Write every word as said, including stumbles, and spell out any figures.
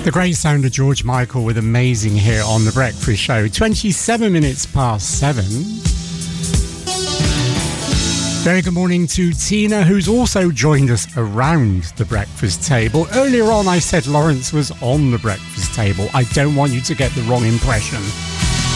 The great sound of George Michael with Amazing here on The Breakfast Show. twenty-seven minutes past seven. Very good morning to Tina, who's also joined us around the breakfast table. Earlier on, I said Lawrence was on the breakfast table. I don't want you to get the wrong impression.